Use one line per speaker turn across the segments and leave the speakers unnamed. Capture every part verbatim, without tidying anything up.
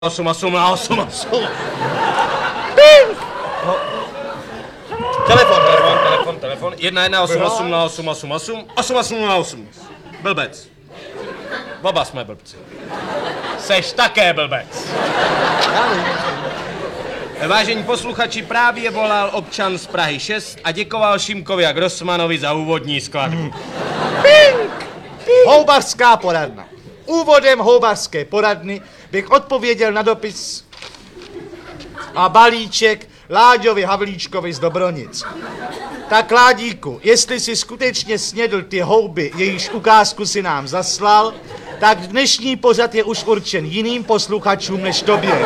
osm, osm, na osm, osm. Telefon, telefon, telefon, telefon. Jedna, jedna, osm, osm, na osm, osm, osm. Osm, osm, na osm. Blbec. Oba jsme blbci. Seš také blbec. Vážení posluchači, právě volal občan z Prahy šest a děkoval Šimkovi a Grossmanovi za úvodní skladbu.
Pink! Pink. Houbařská poradna. Úvodem houbařské poradny bych odpověděl na dopis a balíček Láďovi Havlíčkovi z Dobronic. Tak Ládíku, jestli si skutečně snědl ty houby, jejíž ukázku si nám zaslal, tak dnešní pořad je už určen jiným posluchačům než tobě.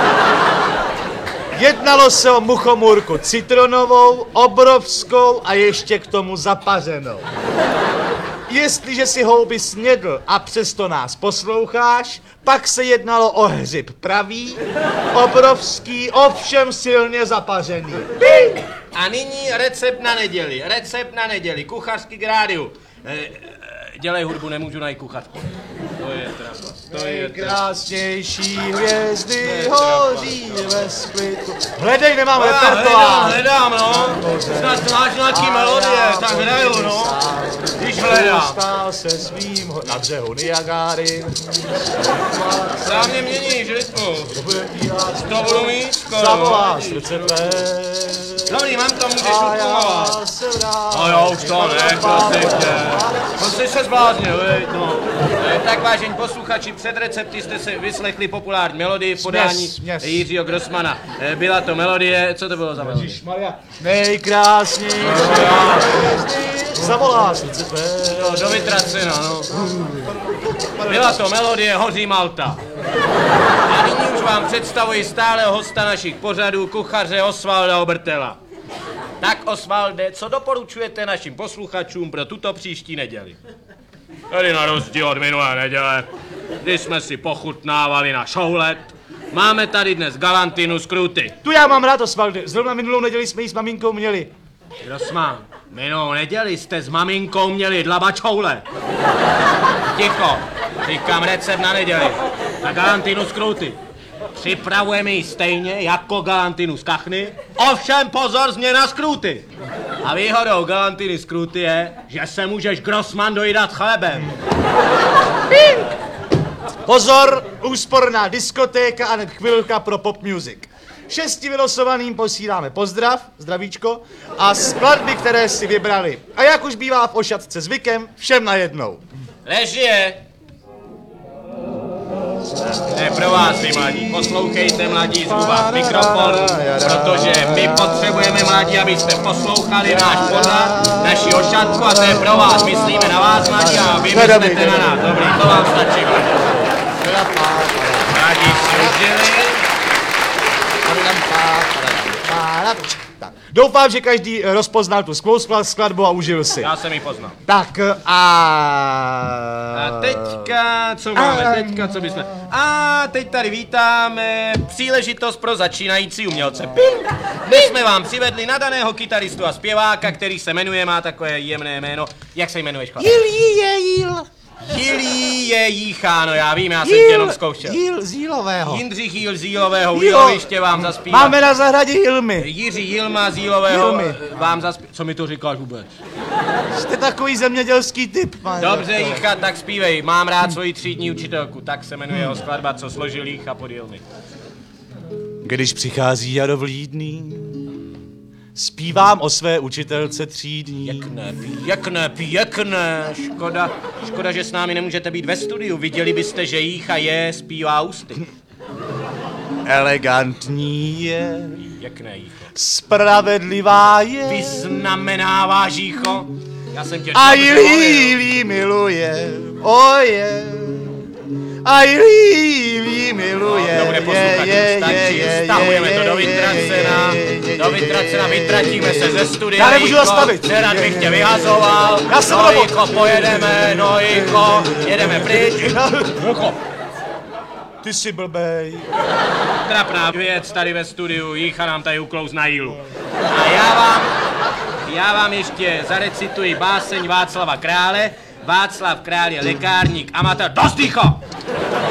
Jednalo se o muchomůrku citronovou, obrovskou a ještě k tomu zapařenou. Jestliže si houby snědl a přesto nás posloucháš, pak se jednalo o hřib pravý, obrovský, ovšem silně zapařený.
A nyní recept na neděli, recept na neděli, kuchařský k rádiu. E, dělej hudbu, nemůžu najít kuchařku. To je trapas, to je trapas.
Nejkrásnější hvězdy hoří ve sklitu. Hledej, nemám
Já
repertoár.
hledám, hledám, no. Snad máš nějaký melodie, tak hraju, no. Když hledám.
Stál se svým ho- na břehu Niagary.
Správně měníš rytmu. To budu mít skoro.
Zavolá srdce tvé.
Dobrý, mám to, můžeš
A já
ukumovat.
se vrátím.
No jo, už to ne, prosím tě. No jsi se zbláznil, veď, no. E, tak vážení posluchači, před recepty jste se vyslechli populární melodii v podání
Směs, směs.
Jiřího Grossmana. E, byla to melodie, co to bylo za melodie?
Maria. Nejkrásnější hvězdy zavolá srdce tvé.
No, do Vytracena, no. Byla to melodie Hoří Malta. A nyní už vám představuji stálého hosta našich pořadů, kuchaře Osvalda Obertela. Tak Osvalde, co doporučujete našim posluchačům pro tuto příští neděli? Tady na rozdíl od minulé neděle, kdy jsme si pochutnávali na šoulet, máme tady dnes galantinu z Kruty.
Tu já mám rád, Osvalde. Zrovna minulou neděli jsme ji s maminkou měli.
Grossman, minulou neděli jste s maminkou měli dlabačoule. Ticho, říkám recept na neděli. Na galantinu z Kruty. Připravujeme ji stejně jako galantinu z Kachny, ovšem pozor, změna z Kruty. A výhodou galantiny z Kruty je, že se můžeš Grossman dojídat chlebem.
Pozor, úsporná diskotéka a hned chvilka pro pop music. Šesti vylosovaným posíláme pozdrav, zdravíčko, a skladby, které si vybrali. A jak už bývá v Ošatce zvykem, všem najednou.
Režie! Ne, pro vás, vy mladí, poslouchejte, mladí, zhruba mikrofon, protože my potřebujeme, mladí, abyste poslouchali náš pořad, naši Ošatku, a to je pro vás, myslíme na vás, mladí, a vy myslíte na nás. Dobrý, to vám stačí, mladí. Mladí si užili.
Tak. Doufám, že každý rozpoznal tu skvělou skladbu a užil si.
Já jsem ji poznal.
Tak a...
A teďka, co máme teďka, co bychom... A teď tady vítáme příležitost pro začínající umělce. Ping! Dnes jsme vám přivedli nadaného kytaristu a zpěváka, který se jmenuje, má takové jemné jméno. Jak se jmenuješ, chlap?
Jilí je jíl.
Jilí je Jícháno, já vím, já jsem tě jenom zkoušel.
Jíl z Jílového.
Jindřich Jíl z Jílového
Jo.
Jíloviště vám zaspívá.
Máme na zahradě Jilmy.
Jiří Jilma z Jílového
Jilmy.
vám zaspívá. Co mi to říkáš vůbec?
Jste takový zemědělský typ, pane.
Dobře, Jícha, tak zpívej. Mám rád svoji třídní učitelku, tak se jmenuje jeho skladba, co složil Jícha pod Jilmy.
Když přichází jaro vlídný, zpívám o své učitelce třídní.
Pěkné, pěkné, pěkné. Škoda, škoda, že s námi nemůžete být ve studiu. Viděli byste, že Jícha je, zpívá ústy.
Elegantní je,
Pěkné, Jícho.
spravedlivá je,
Vyznamenává, Jícho. Já jsem tě
a
dobře
jí
volil.
lílí miluje, oje. A jí lílí miluje,
To bude posluchačů stačí, stahujeme to do Vytracena, do Vytracena, vytratíme se ze studia.
Já nemůžu
Jícho,
zastavit.
Nerad bych tě vyhazoval.
Já jsem
no,
robot.
Jícho, pojedeme, no Jícho, jedeme pryč. Jícho.
Ty jsi blbej.
Trapná věc tady ve studiu, Jícha nám tady uklouz na jílu. A já vám, já vám ještě zarecituji báseň Václava Krále. Václav Král je lékárník, amatér. Dost, Jícho!